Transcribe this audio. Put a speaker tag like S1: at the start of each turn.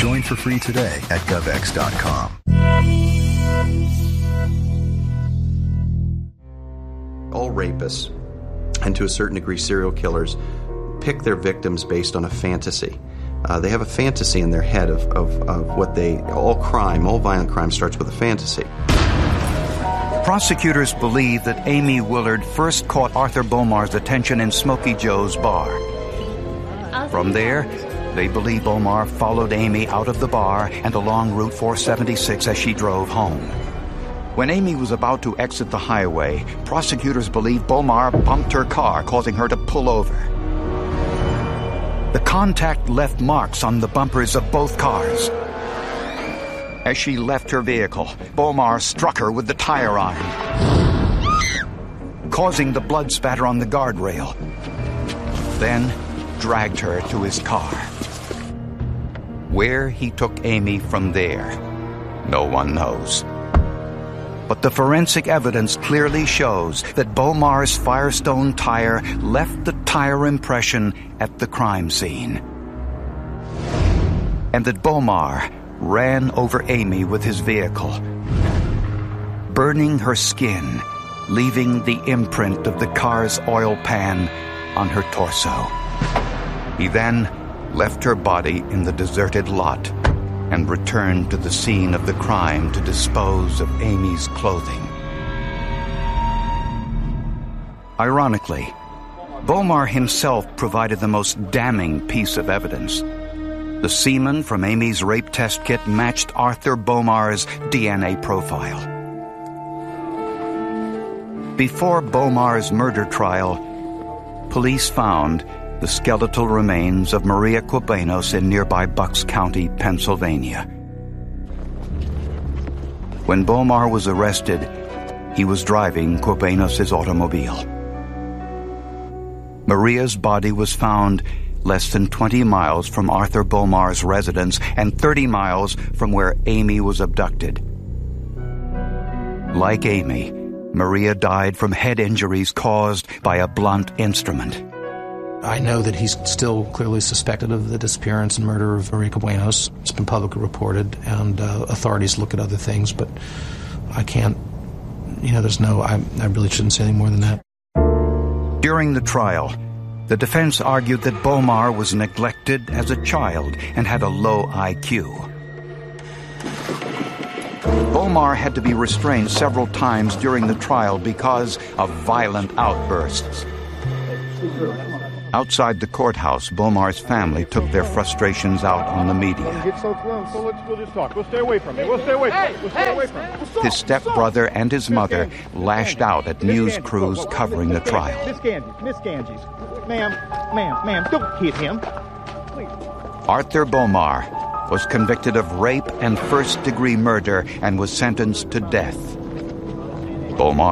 S1: Join for free today at GovX.com.
S2: All rapists, and to a certain degree serial killers, pick their victims based on a fantasy. They have a fantasy in their head of what they... All violent crime starts with a fantasy.
S3: Prosecutors believe that Amy Willard first caught Arthur Bomar's attention in Smokey Joe's bar. From there, they believe Bomar followed Amy out of the bar and along Route 476 as she drove home. When Amy was about to exit the highway, prosecutors believe Bomar bumped her car, causing her to pull over. The contact left marks on the bumpers of both cars. As she left her vehicle, Bomar struck her with the tire iron, causing the blood spatter on the guardrail, then dragged her to his car. Where he took Amy from there, no one knows. But the forensic evidence clearly shows that Bomar's Firestone tire left the tire impression at the crime scene, and that Bomar ran over Amy with his vehicle, burning her skin, leaving the imprint of the car's oil pan on her torso. He then left her body in the deserted lot and returned to the scene of the crime to dispose of Amy's clothing. Ironically, Bomar himself provided the most damning piece of evidence. The semen from Amy's rape test kit matched Arthur Bomar's DNA profile. Before Bomar's murder trial, police found the skeletal remains of Maria Cubanos in nearby Bucks County, Pennsylvania. When Bomar was arrested, he was driving Cubanos' automobile. Maria's body was found less than 20 miles from Arthur Bomar's residence and 30 miles from where Amy was abducted. Like Amy, Maria died from head injuries caused by a blunt instrument.
S4: I know that he's still clearly suspected of the disappearance and murder of Maria Cubanos. It's been publicly reported, and authorities look at other things, but I can't, I really shouldn't say any more than that.
S3: During the trial, the defense argued that Bomar was neglected as a child and had a low IQ. Bomar had to be restrained several times during the trial because of violent outbursts. Outside the courthouse, Bomar's family took their frustrations out on the media.
S5: We'll just talk. We'll stay away from you. We'll stay away from you.
S3: His stepbrother and his mother lashed out at news crews covering the trial.
S5: Miss Ganges. Ma'am, don't hit him. Please.
S3: Arthur Bomar was convicted of rape and first-degree murder and was sentenced to death. Bomar